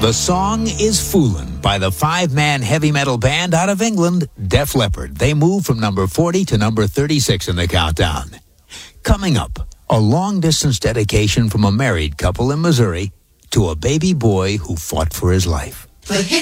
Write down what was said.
The song is Foolin' by the five-man heavy metal band out of England, Def Leppard. They move from number 40 to number 36 in the countdown. Coming up, a long-distance dedication from a married couple in Missouri to a baby boy who fought for his life. The hit